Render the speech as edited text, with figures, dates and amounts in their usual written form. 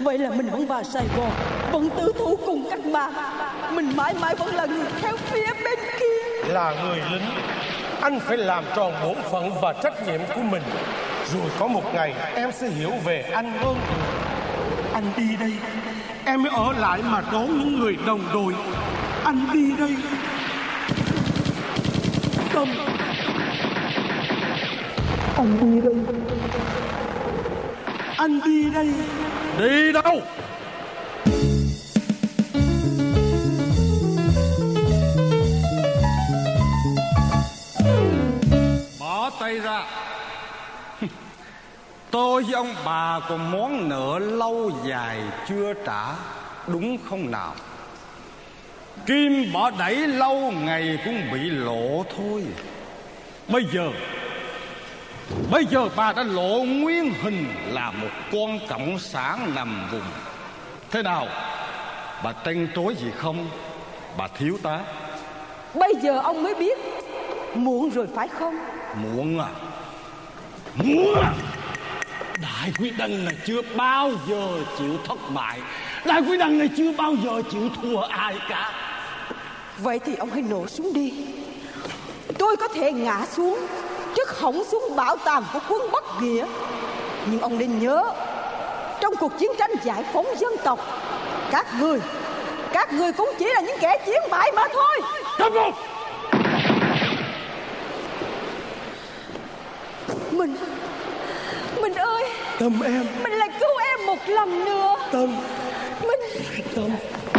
Vậy là mình vẫn vào Sài Gòn, vẫn tử thủ cùng các bạn. Mình mãi mãi vẫn là người theo phía bên kia. Là người lính, anh phải làm tròn bổn phận và trách nhiệm của mình. Rồi có một ngày em sẽ hiểu về anh hơn. Anh đi đây, em mới ở lại mà đón những người đồng đội. Anh đi đây. Tâm, anh đi đây. Anh đi đây. Đi đâu? Bỏ tay ra. Tôi với ông bà còn món nợ lâu dài chưa trả, đúng không nào? Kim bỏ đẩy lâu ngày cũng bị lộ thôi. Bây giờ bà đã lộ nguyên hình là một con cộng sản nằm vùng. Thế nào? Bà trăn trối gì không, bà thiếu tá? Bây giờ ông mới biết. Muộn rồi phải không? Muộn à? Muộn à? Đại quý Đăng này chưa bao giờ chịu thất bại. Đại quý Đăng này chưa bao giờ chịu thua ai cả. Vậy thì ông hãy nổ súng đi. Tôi có thể ngã xuống trước hỏng súng bảo tàng của quân Bắc Nghĩa, nhưng ông nên nhớ, trong cuộc chiến tranh giải phóng dân tộc, các người cũng chỉ là những kẻ chiến bại mà thôi. Câm miệng! Mình ơi, Tâm em. mình lại cứu em một lần nữa. Tâm. Mình. Tâm.